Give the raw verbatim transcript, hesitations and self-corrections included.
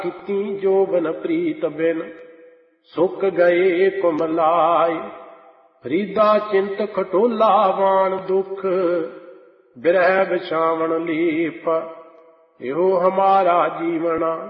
ਕੀਤੀ ਜੋਬਨ ਪ੍ਰੀਤ ਬਿਨ ਸੁੱਕ ਗਏ ਕੁਮਲਾਏ। ਫਰੀਦਾ ਚਿੰਤ ਖਟੋਲਾ ਵਾਣ ਦੁੱਖ ਬਿਰਹਿ ਬਿਛਾਵਣ ਲੀਪ ਇਹੋ ਹਮਾਰਾ ਜੀਵਣਾ।